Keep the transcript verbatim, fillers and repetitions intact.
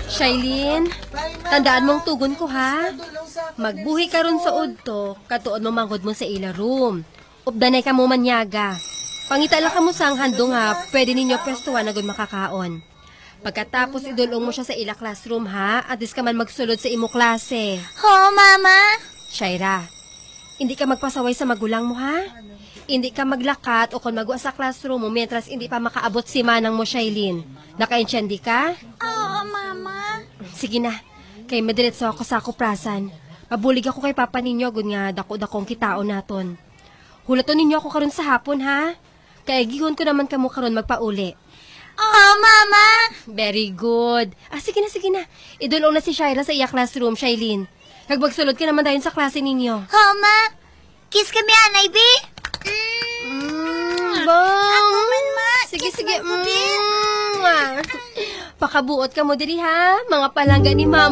Shailene, tandaan mong tugon ko ha. Magbuhi ka ron sa udto, katuod mo manghod mo sa ila room. Updanay ka mo manyaga. Pangitala ka mo sang handong ha, pwede ninyo pwestuhan na gud makakaon. Pagkatapos idulong mo siya sa ila classroom ha, at dis ka man magsulod sa imo klase. Ho, Mama? Shaira, hindi ka magpasaway sa magulang mo ha? Hindi ka maglakat o kung magwa sa classroom mo mientras hindi pa makaabot si manang mo, Shailene. Nakaintindi ka? Oo, Mama. Sige na, kay madiretso ako sa kuprasan. Mabulig ako kay papa ninyo, gud nga dako-dakong kitaon naton. Hulaton ninyo ako karon sa hapon ha? Kaya gihon ko naman kamo karon magpauli. Oo, Mama. Very good. Ah, sige na, sige na. Idulong na si Shaira sa iya classroom, Shailene. Nagmagsulod ka naman dahil sa klase ninyo. Ho, Ma. Kiss kami, Anay, B. Mm, Mm. bang. Ako man, Ma. Sige, Kiss sige. man ko, B. Mm. Pakabuot ka mo diri ha, mga palangga ni Mama.